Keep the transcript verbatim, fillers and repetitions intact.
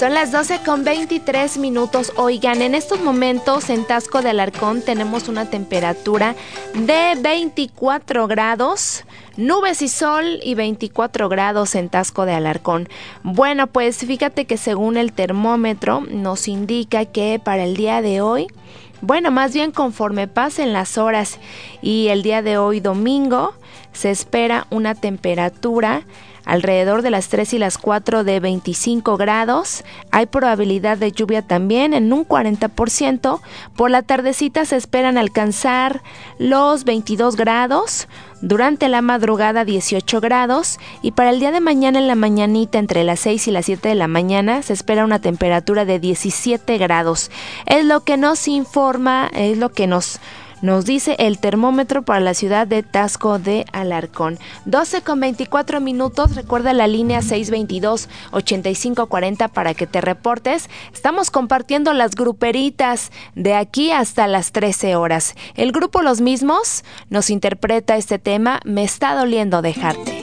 Son las doce con veintitrés minutos. Oigan, en estos momentos en Taxco de Alarcón tenemos una temperatura de veinticuatro grados, nubes y sol, y veinticuatro grados en Taxco de Alarcón. Bueno, pues fíjate que según el termómetro nos indica que para el día de hoy, bueno, más bien conforme pasen las horas y el día de hoy domingo, se espera una temperatura alrededor de las tres y las cuatro de veinticinco grados. Hay probabilidad de lluvia también en un cuarenta por ciento. Por la tardecita se esperan alcanzar los veintidós grados. Durante la madrugada dieciocho grados. Y para el día de mañana en la mañanita entre las seis y las siete de la mañana se espera una temperatura de diecisiete grados. Es lo que nos informa, es lo que nos... Nos dice el termómetro para la ciudad de Taxco de Alarcón. doce con veinticuatro minutos. Recuerda la línea seis veintidós, ochenta y cinco cuarenta para que te reportes. Estamos compartiendo las gruperitas de aquí hasta las trece horas. El grupo Los Mismos nos interpreta este tema, Me está doliendo dejarte.